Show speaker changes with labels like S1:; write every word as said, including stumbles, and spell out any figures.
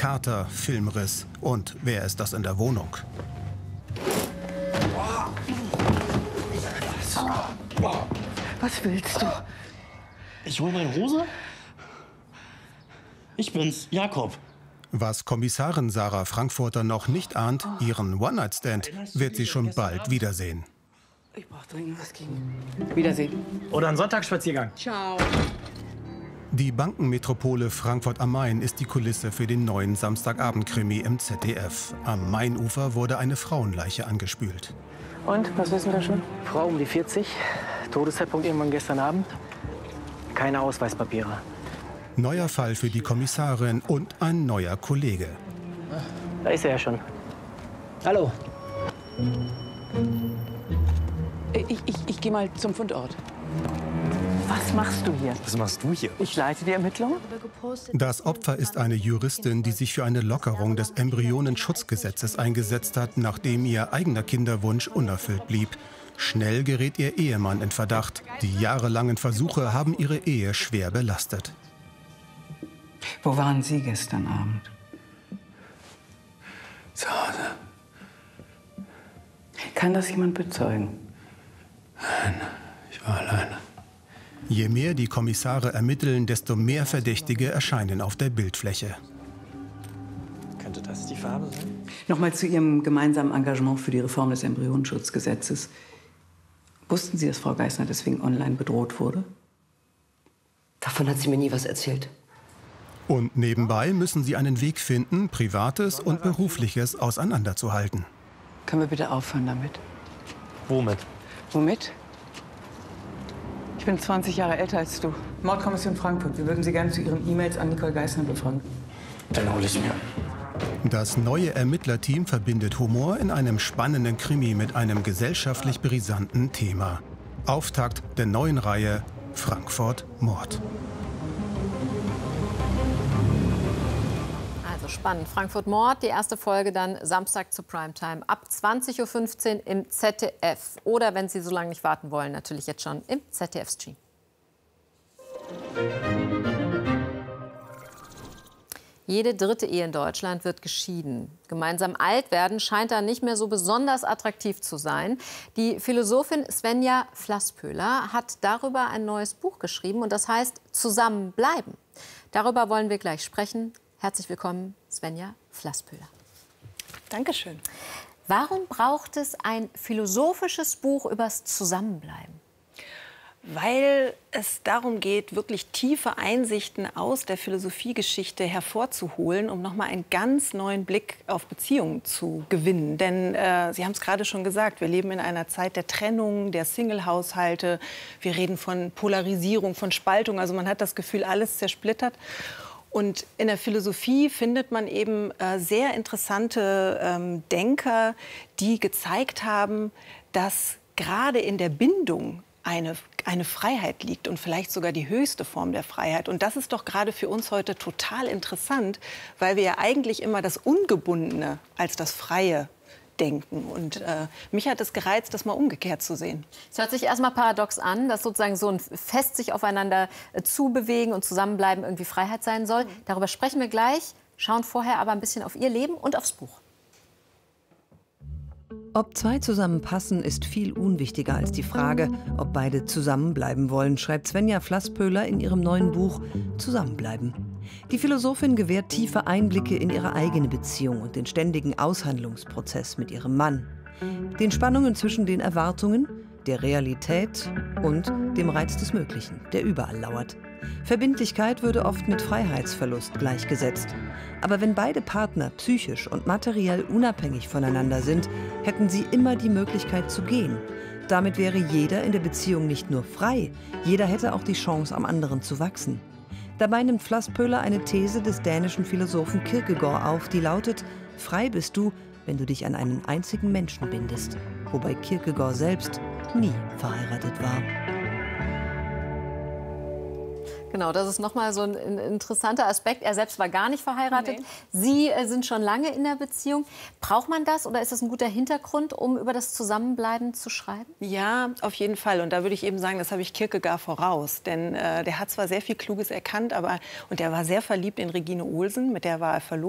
S1: Kater, Filmriss und wer ist das in der Wohnung?
S2: Was willst du?
S3: Ich hole meine Hose. Ich bin's, Jakob.
S1: Was Kommissarin Sarah Frankfurter noch nicht ahnt, ihren One-Night-Stand wird sie schon bald wiedersehen.
S2: Ich brauch dringend was gegen. Wiedersehen.
S4: Oder einen Sonntagsspaziergang.
S2: Ciao.
S1: Die Bankenmetropole Frankfurt am Main ist die Kulisse für den neuen Samstagabend-Krimi im Z D F. Am Mainufer wurde eine Frauenleiche angespült.
S2: Und, was wissen wir schon?
S4: Frau um die vierzig, Todeszeitpunkt irgendwann gestern Abend. Keine Ausweispapiere.
S1: Neuer Fall für die Kommissarin und ein neuer Kollege.
S4: Da ist er ja schon. Hallo.
S2: Ich, ich, ich gehe mal zum Fundort. Was machst du hier?
S3: Was machst du hier?
S2: Ich leite die Ermittlungen.
S1: Das Opfer ist eine Juristin, die sich für eine Lockerung des Embryonenschutzgesetzes eingesetzt hat, nachdem ihr eigener Kinderwunsch unerfüllt blieb. Schnell gerät ihr Ehemann in Verdacht. Die jahrelangen Versuche haben ihre Ehe schwer belastet.
S2: Wo waren Sie gestern Abend?
S5: Zu Hause.
S2: Kann das jemand bezeugen?
S5: Nein, ich war alleine.
S1: Je mehr die Kommissare ermitteln, desto mehr Verdächtige erscheinen auf der Bildfläche.
S3: Könnte das die Farbe sein?
S2: Nochmal zu Ihrem gemeinsamen Engagement für die Reform des Embryonenschutzgesetzes. Wussten Sie, dass Frau Geisner deswegen online bedroht wurde?
S6: Davon hat sie mir nie was erzählt.
S1: Und nebenbei müssen sie einen Weg finden, Privates und Berufliches auseinanderzuhalten.
S2: Können wir bitte aufhören damit?
S3: Womit?
S2: Womit? Ich bin zwanzig Jahre älter als du. Mordkommission Frankfurt. Wir würden Sie gerne zu Ihren E-Mails an Nicole Geisner befragen.
S3: Dann hole ich mir.
S1: Das neue Ermittlerteam verbindet Humor in einem spannenden Krimi mit einem gesellschaftlich brisanten Thema. Auftakt der neuen Reihe Frankfurt Mord.
S7: Also spannend. Frankfurt Mord, die erste Folge dann Samstag zur Primetime ab zwanzig Uhr fünfzehn im Z D F. Oder wenn Sie so lange nicht warten wollen, natürlich jetzt schon im Z D F-Stream. Jede dritte Ehe in Deutschland wird geschieden. Gemeinsam alt werden scheint da nicht mehr so besonders attraktiv zu sein. Die Philosophin Svenja Flasspöhler hat darüber ein neues Buch geschrieben und das heißt Zusammenbleiben. Darüber wollen wir gleich sprechen. Herzlich willkommen, Svenja Flasspöhler.
S8: Dankeschön.
S7: Warum braucht es ein philosophisches Buch übers Zusammenbleiben?
S8: Weil es darum geht, wirklich tiefe Einsichten aus der Philosophiegeschichte hervorzuholen, um noch mal einen ganz neuen Blick auf Beziehungen zu gewinnen. Denn äh, Sie haben es gerade schon gesagt, wir leben in einer Zeit der Trennung, der Single-Haushalte. Wir reden von Polarisierung, von Spaltung. Also man hat das Gefühl, alles zersplittert. Und in der Philosophie findet man eben äh, sehr interessante ähm, Denker, die gezeigt haben, dass gerade in der Bindung eine, eine Freiheit liegt und vielleicht sogar die höchste Form der Freiheit. Und das ist doch gerade für uns heute total interessant, weil wir ja eigentlich immer das Ungebundene als das Freie denken. Und äh, mich hat es gereizt, das mal umgekehrt zu sehen.
S7: Es hört sich erstmal paradox an, dass sozusagen so ein fest sich aufeinander äh, zubewegen und zusammenbleiben irgendwie Freiheit sein soll. Mhm. Darüber sprechen wir gleich, schauen vorher aber ein bisschen auf Ihr Leben und aufs Buch.
S9: Ob zwei zusammenpassen, ist viel unwichtiger als die Frage, ob beide zusammenbleiben wollen, schreibt Svenja Flasspöhler in ihrem neuen Buch Zusammenbleiben. Die Philosophin gewährt tiefe Einblicke in ihre eigene Beziehung und den ständigen Aushandlungsprozess mit ihrem Mann. Den Spannungen zwischen den Erwartungen, der Realität und dem Reiz des Möglichen, der überall lauert. Verbindlichkeit würde oft mit Freiheitsverlust gleichgesetzt. Aber wenn beide Partner psychisch und materiell unabhängig voneinander sind, hätten sie immer die Möglichkeit zu gehen. Damit wäre jeder in der Beziehung nicht nur frei, jeder hätte auch die Chance, am anderen zu wachsen. Dabei nimmt Flasspöhler eine These des dänischen Philosophen Kierkegaard auf, die lautet: Frei bist du, wenn du dich an einen einzigen Menschen bindest. Wobei Kierkegaard selbst nie verheiratet war.
S7: Genau, das ist nochmal so ein interessanter Aspekt. Er selbst war gar nicht verheiratet.
S8: Nee.
S7: Sie äh, sind schon lange in der Beziehung. Braucht man das oder ist das ein guter Hintergrund, um über das Zusammenbleiben zu schreiben?
S8: Ja, auf jeden Fall. Und da würde ich eben sagen, das habe ich Kierkegaard voraus. Denn äh, der hat zwar sehr viel Kluges erkannt, aber und er war sehr verliebt in Regine Olsen, mit der war er verlobt.